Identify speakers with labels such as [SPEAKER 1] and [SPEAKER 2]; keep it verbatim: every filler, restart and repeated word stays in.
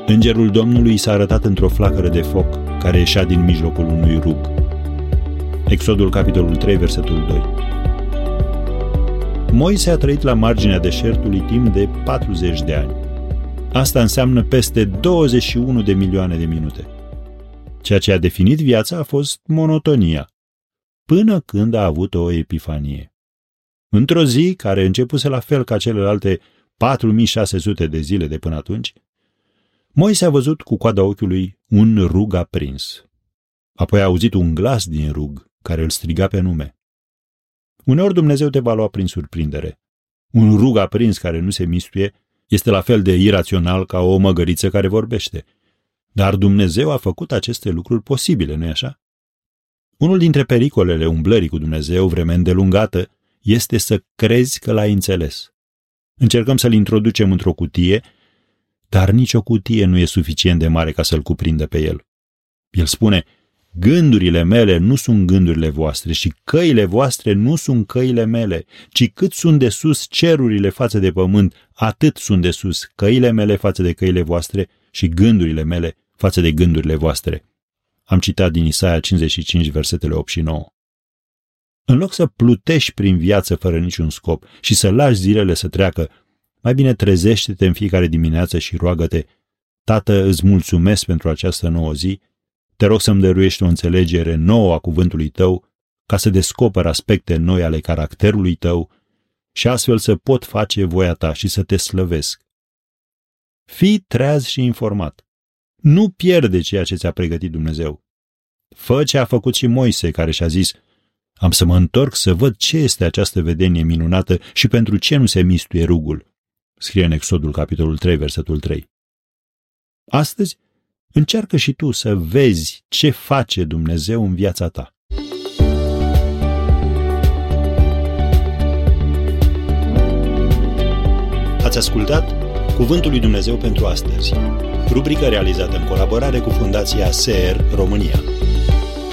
[SPEAKER 1] Îngerul Domnului s-a arătat într-o flacără de foc care ieșea din mijlocul unui rug. Exodul, capitolul trei, versetul doi. Moise a trăit la marginea deșertului timp de patruzeci de ani. Asta înseamnă peste douăzeci și unu de milioane de minute. Ceea ce a definit viața a fost monotonia, până când a avut o epifanie. Într-o zi, care începuse la fel ca celelalte patru mii șase sute de zile de până atunci, Moise a văzut cu coada ochiului un rug aprins. Apoi a auzit un glas din rug care îl striga pe nume. Uneori Dumnezeu te va lua prin surprindere. Un rug aprins care nu se mistuie este la fel de irațional ca o măgăriță care vorbește. Dar Dumnezeu a făcut aceste lucruri posibile, nu-i așa? Unul dintre pericolele umblării cu Dumnezeu vreme îndelungată este să crezi că l-ai înțeles. Încercăm să-l introducem într-o cutie, dar nicio cutie nu e suficient de mare ca să-l cuprindă pe el. El spune: gândurile mele nu sunt gândurile voastre și căile voastre nu sunt căile mele, ci cât sunt de sus cerurile față de pământ, atât sunt de sus căile mele față de căile voastre și gândurile mele față de gândurile voastre. Am citat din Isaia cincizeci și cinci, versetele opt și nouă. În loc să plutești prin viață fără niciun scop și să lași zilele să treacă, mai bine trezește-te în fiecare dimineață și roagă-te: Tată, îți mulțumesc pentru această nouă zi, te rog să-mi dăruiești o înțelegere nouă a cuvântului tău, ca să descoper aspecte noi ale caracterului tău și astfel să pot face voia ta și să te slăvesc. Fii treaz și informat. Nu pierde ceea ce ți-a pregătit Dumnezeu. Fă ce a făcut și Moise, care și-a zis: am să mă întorc să văd ce este această vedenie minunată și pentru ce nu se mistuie rugul. Scrie în Exodul, capitolul trei, versetul trei. Astăzi, încearcă și tu să vezi ce face Dumnezeu în viața ta. Ați ascultat Cuvântul lui Dumnezeu pentru astăzi, rubrică realizată în colaborare cu Fundația S E R România.